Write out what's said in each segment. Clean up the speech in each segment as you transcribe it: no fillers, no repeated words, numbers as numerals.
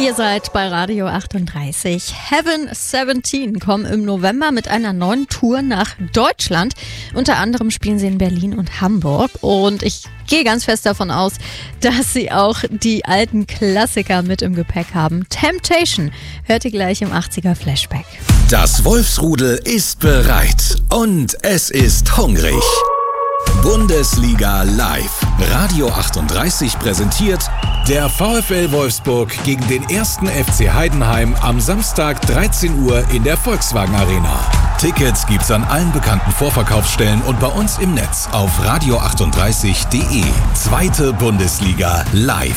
Ihr seid bei Radio 38. Heaven 17 kommen im November mit einer neuen Tour nach Deutschland. Unter anderem spielen sie in Berlin und Hamburg. Und ich gehe ganz fest davon aus, dass sie auch die alten Klassiker mit im Gepäck haben. Temptation hört ihr gleich im 80er Flashback. Das Wolfsrudel ist bereit und es ist hungrig. Bundesliga live. Radio 38 präsentiert der VfL Wolfsburg gegen den 1. FC Heidenheim am Samstag 13 Uhr in der Volkswagen Arena. Tickets gibt's an allen bekannten Vorverkaufsstellen und bei uns im Netz auf radio38.de. Zweite Bundesliga live.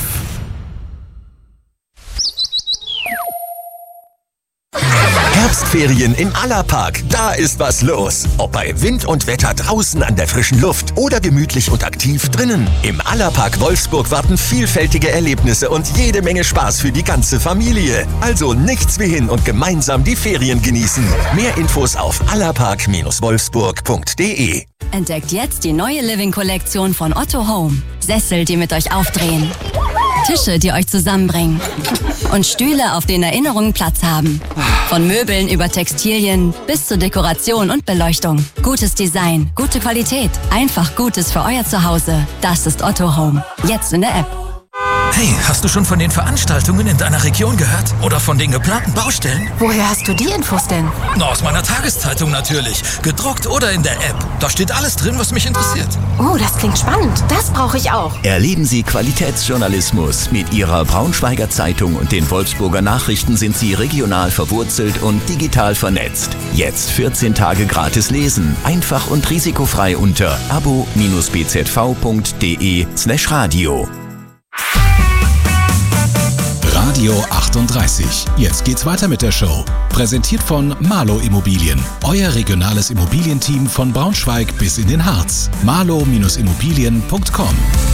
Herbstferien im Allerpark, da ist was los. Ob bei Wind und Wetter draußen an der frischen Luft oder gemütlich und aktiv drinnen. Im Allerpark Wolfsburg warten vielfältige Erlebnisse und jede Menge Spaß für die ganze Familie. Also nichts wie hin und gemeinsam die Ferien genießen. Mehr Infos auf allerpark-wolfsburg.de. Entdeckt jetzt die neue Living-Kollektion von Otto Home. Sessel, die mit euch aufdrehen. Tische, die euch zusammenbringen. Und Stühle, auf denen Erinnerungen Platz haben. Von Möbeln über Textilien bis zu Dekoration und Beleuchtung. Gutes Design, gute Qualität. Einfach Gutes für euer Zuhause. Das ist Otto Home. Jetzt in der App. Hey, hast du schon von den Veranstaltungen in deiner Region gehört? Oder von den geplanten Baustellen? Woher hast du die Infos denn? Na, aus meiner Tageszeitung natürlich. Gedruckt oder in der App. Da steht alles drin, was mich interessiert. Oh, das klingt spannend. Das brauche ich auch. Erleben Sie Qualitätsjournalismus. Mit Ihrer Braunschweiger Zeitung und den Wolfsburger Nachrichten sind Sie regional verwurzelt und digital vernetzt. Jetzt 14 Tage gratis lesen. Einfach und risikofrei unter abo-bzv.de/radio. Radio 38. Jetzt geht's weiter mit der Show. Präsentiert von Marlow Immobilien. Euer regionales Immobilienteam von Braunschweig bis in den Harz. marlow-immobilien.com.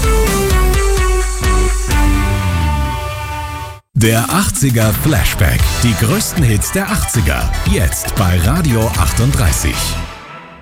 Der 80er Flashback. Die größten Hits der 80er. Jetzt bei Radio 38.